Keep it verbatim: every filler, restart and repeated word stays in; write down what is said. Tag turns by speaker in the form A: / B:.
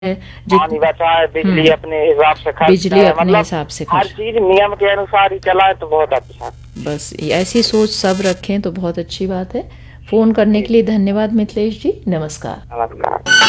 A: पानी बचाए, बिजली अपने हिसाब से खर्च
B: बिजली
A: करें,
B: अपने
A: मतलब
B: हिसाब से
A: हर
B: खर्च।
A: चीज नियम के अनुसार ही चलाए तो बहुत अच्छा है।
B: बस ऐसी सोच सब रखें तो बहुत अच्छी बात है। फोन करने
A: जी
B: के लिए धन्यवाद मिथिलेश जी, नमस्कार।
A: नमस्कार।